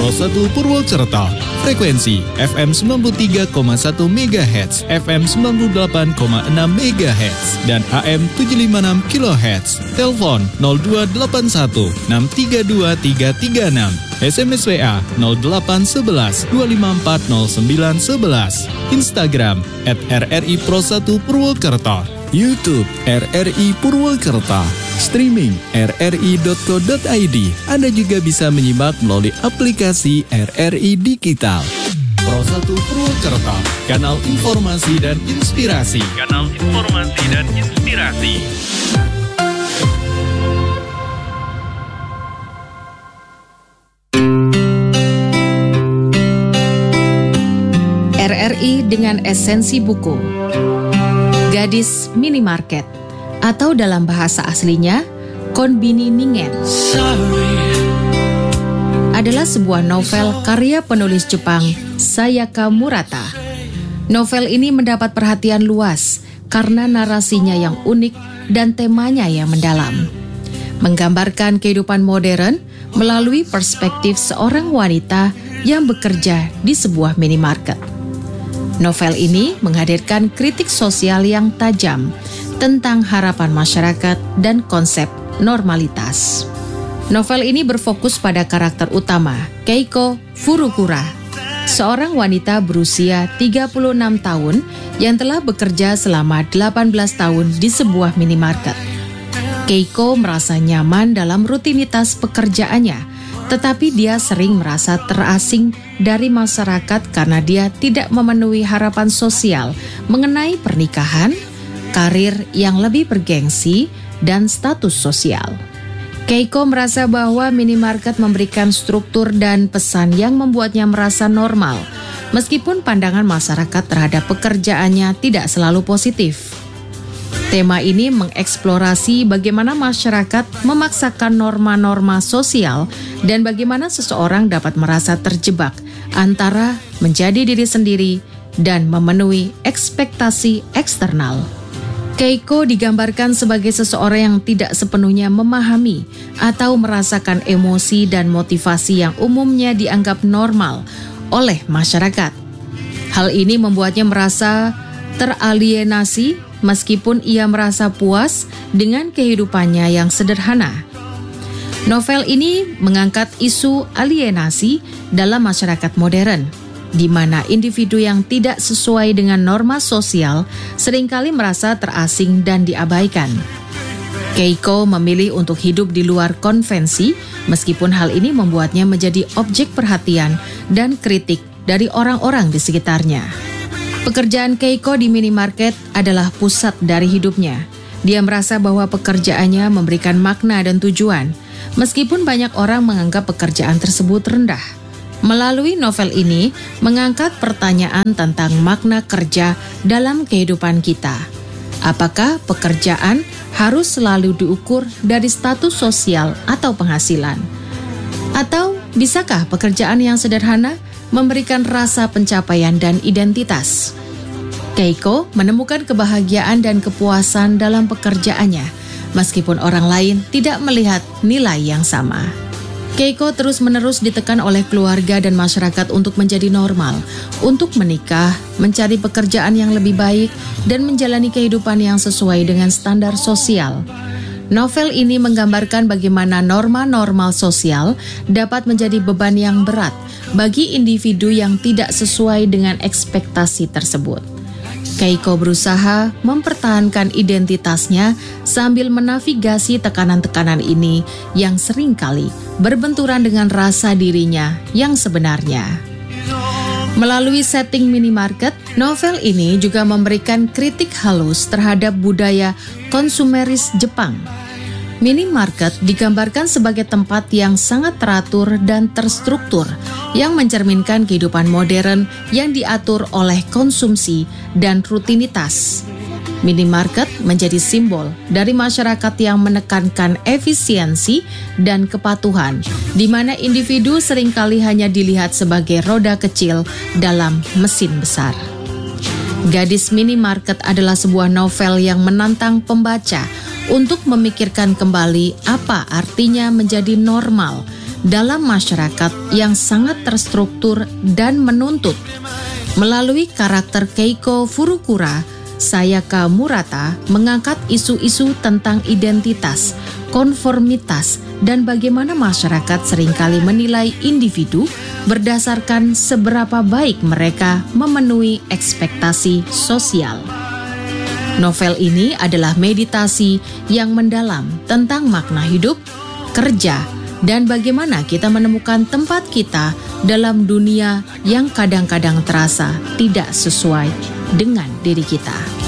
Pro 1 Purwokerto. Frekuensi FM 93,1 MHz, FM 98,6 MHz, dan AM 756 kHz. Telepon 0281 632 336. SMS WA 0811 254 0911. Instagram @RRI Pro 1 Purwokerto. YouTube RRI Purwokerto. Streaming rri.co.id. Anda juga bisa menyimak melalui aplikasi RRI Digital. Pro 1 Purwokerto, kanal informasi dan inspirasi. Kanal informasi dan inspirasi. RRI dengan esensi buku. Gadis Minimarket, atau dalam bahasa aslinya Konbini Ningen, adalah sebuah novel karya penulis Jepang Sayaka Murata. Novel ini mendapat perhatian luas karena narasinya yang unik dan temanya yang mendalam. Menggambarkan kehidupan modern melalui perspektif seorang wanita yang bekerja di sebuah minimarket. Novel ini menghadirkan kritik sosial yang tajam tentang harapan masyarakat dan konsep normalitas. Novel ini berfokus pada karakter utama, Keiko Furukura, seorang wanita berusia 36 tahun yang telah bekerja selama 18 tahun di sebuah minimarket. Keiko merasa nyaman dalam rutinitas pekerjaannya, tetapi dia sering merasa terasing dari masyarakat karena dia tidak memenuhi harapan sosial mengenai pernikahan, karir yang lebih bergengsi, dan status sosial. Keiko merasa bahwa minimarket memberikan struktur dan pesan yang membuatnya merasa normal, meskipun pandangan masyarakat terhadap pekerjaannya tidak selalu positif. Tema ini mengeksplorasi bagaimana masyarakat memaksakan norma-norma sosial dan bagaimana seseorang dapat merasa terjebak antara menjadi diri sendiri dan memenuhi ekspektasi eksternal. Keiko digambarkan sebagai seseorang yang tidak sepenuhnya memahami atau merasakan emosi dan motivasi yang umumnya dianggap normal oleh masyarakat. Hal ini membuatnya merasa teralienasi meskipun ia merasa puas dengan kehidupannya yang sederhana. Novel ini mengangkat isu alienasi dalam masyarakat modern, di mana individu yang tidak sesuai dengan norma sosial seringkali merasa terasing dan diabaikan. Keiko memilih untuk hidup di luar konvensi, meskipun hal ini membuatnya menjadi objek perhatian dan kritik dari orang-orang di sekitarnya. Pekerjaan Keiko di minimarket adalah pusat dari hidupnya. Dia merasa bahwa pekerjaannya memberikan makna dan tujuan, meskipun banyak orang menganggap pekerjaan tersebut rendah. Melalui novel ini, mengangkat pertanyaan tentang makna kerja dalam kehidupan kita. Apakah pekerjaan harus selalu diukur dari status sosial atau penghasilan? Atau bisakah pekerjaan yang sederhana memberikan rasa pencapaian dan identitas? Keiko menemukan kebahagiaan dan kepuasan dalam pekerjaannya, meskipun orang lain tidak melihat nilai yang sama. Keiko terus-menerus ditekan oleh keluarga dan masyarakat untuk menjadi normal, untuk menikah, mencari pekerjaan yang lebih baik, dan menjalani kehidupan yang sesuai dengan standar sosial. Novel ini menggambarkan bagaimana norma-norma sosial dapat menjadi beban yang berat bagi individu yang tidak sesuai dengan ekspektasi tersebut. Keiko berusaha mempertahankan identitasnya sambil menavigasi tekanan-tekanan ini yang seringkali berbenturan dengan rasa dirinya yang sebenarnya. Melalui setting minimarket, novel ini juga memberikan kritik halus terhadap budaya konsumeris Jepang. Minimarket digambarkan sebagai tempat yang sangat teratur dan terstruktur, yang mencerminkan kehidupan modern yang diatur oleh konsumsi dan rutinitas. Minimarket menjadi simbol dari masyarakat yang menekankan efisiensi dan kepatuhan, di mana individu seringkali hanya dilihat sebagai roda kecil dalam mesin besar. Gadis Minimarket adalah sebuah novel yang menantang pembaca untuk memikirkan kembali apa artinya menjadi normal dalam masyarakat yang sangat terstruktur dan menuntut. Melalui karakter Keiko Furukura, Sayaka Murata mengangkat isu-isu tentang identitas, konformitas, dan bagaimana masyarakat seringkali menilai individu berdasarkan seberapa baik mereka memenuhi ekspektasi sosial. Novel ini adalah meditasi yang mendalam tentang makna hidup, kerja, dan bagaimana kita menemukan tempat kita dalam dunia yang kadang-kadang terasa tidak sesuai dengan diri kita.